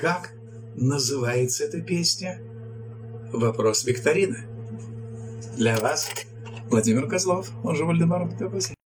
Как называется эта песня? Вопрос викторины. Для вас Владимир Козлов, он же Вальдемар Потапов.